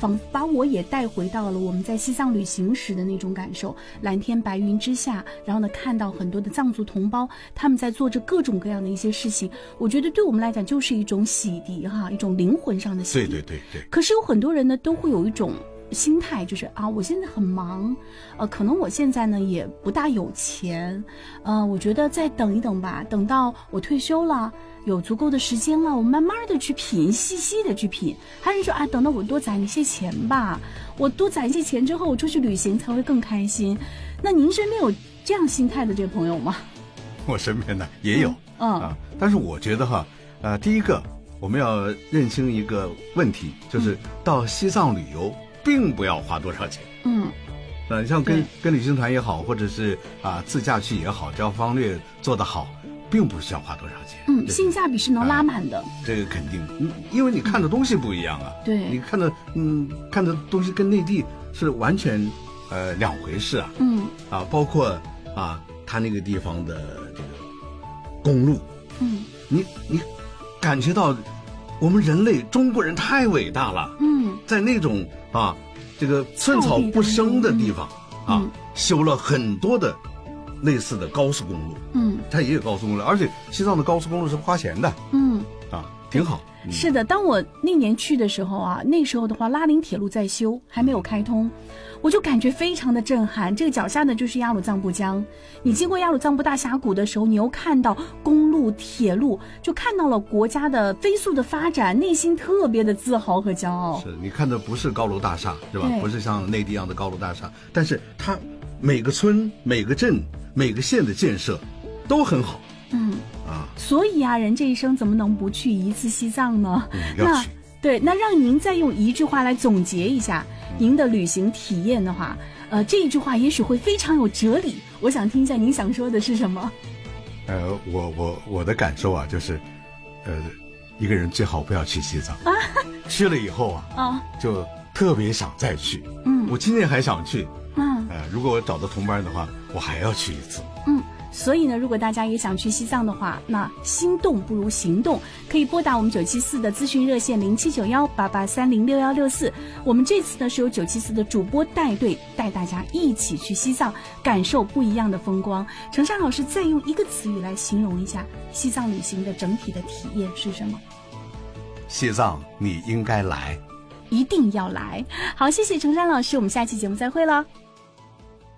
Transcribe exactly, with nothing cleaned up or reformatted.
仿佛把我也带回到了我们在西藏旅行时的那种感受，蓝天白云之下，然后呢看到很多的藏族同胞他们在做着各种各样的一些事情，我觉得对我们来讲就是一种洗涤哈，一种灵魂上的洗涤。 对对对对。 可是有很多人呢都会有一种心态，就是啊，我现在很忙，呃，可能我现在呢也不大有钱，呃，我觉得再等一等吧，等到我退休了，有足够的时间了，我慢慢的去品，细细的去品。还是说啊，等到我多攒一些钱吧，我多攒一些钱之后，我出去旅行才会更开心。那您身边有这样心态的这朋友吗？ 我身边呢也有， 嗯，嗯啊，但是我觉得哈，呃，第一个我们要认清一个问题，就是到西藏旅游。并不要花多少钱， 嗯， 呃，像跟跟旅行团也好，或者是啊自驾去也好，只要方略做得好，并不需要花多少钱， 嗯，性价比是能拉满的， 啊、这个肯定，因为你看的东西不一样啊， 嗯、对， 你看的嗯看的东西跟内地是完全呃两回事啊， 嗯， 啊，包括啊他那个地方的这个公路， 嗯， 你你感觉到我们人类中国人太伟大了， 嗯， 在那种啊，这个寸草不生的地方、嗯、啊、嗯，修了很多的类似的高速公路， 嗯， 它也有高速公路，而且西藏的高速公路是花钱的， 嗯， 啊，挺好。 嗯、是的，当我那年去的时候啊，那时候的话，拉林铁路在修，还没有开通。我就感觉非常的震撼，这个脚下呢就是雅鲁藏布江，你经过雅鲁藏布大峡谷的时候，你又看到公路铁路，就看到了国家的飞速的发展，内心特别的自豪和骄傲。 是你看的不是高楼大厦，是吧？不是像内地一样的高楼大厦，但是它每个村每个镇每个县的建设都很好， 嗯啊， 所以啊，人这一生怎么能不去一次西藏呢？ 嗯，要去。 那对，那让您再用一句话来总结一下您的旅行体验的话，呃，这一句话也许会非常有哲理。我想听一下您想说的是什么？ 呃，我我我的感受啊，就是，呃，一个人最好不要去西藏，啊、去了以后啊，啊，就特别想再去。嗯，我今年还想去。嗯，呃，如果我找到同伴的话，我还要去一次。 嗯。所以呢，如果大家也想去西藏的话，那心动不如行动，可以拨打我们九七四的咨询热线零七九幺八八三零六幺六四。我们这次呢是由九七四的主播带队，带大家一起去西藏，感受不一样的风光。程山老师再用一个词语来形容一下西藏旅行的整体的体验是什么？ 西藏你应该来， 一定要来。好，谢谢程山老师，我们下期节目再会了。